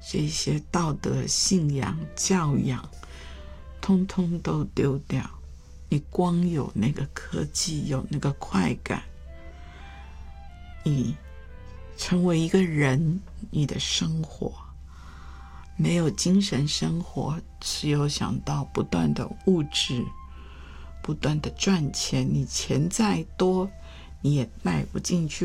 这些道德信仰教养通通都丢掉，你光有那个科技，有那个快感，你成为一个人，你的生活没有精神生活，只有想到不断的物质，不断的赚钱，你钱再多你也买不进去